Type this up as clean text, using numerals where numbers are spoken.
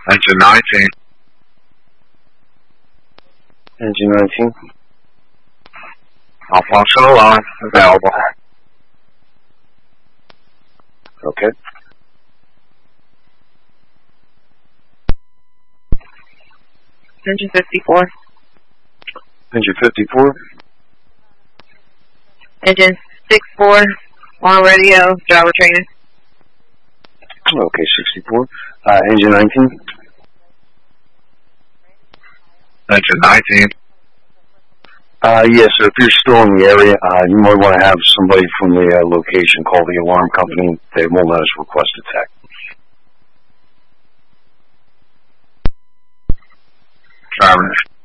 Engine 19. Engine 19. Malfunction alarm available. Okay. Engine 54. Engine 54. Engine 64. On radio. Driver training. Okay, 64. Engine 19. Engine 19. Yes, sir. If you're still in the area, you might want to have somebody from the location call the alarm company. They won't let us request a tech. Driver.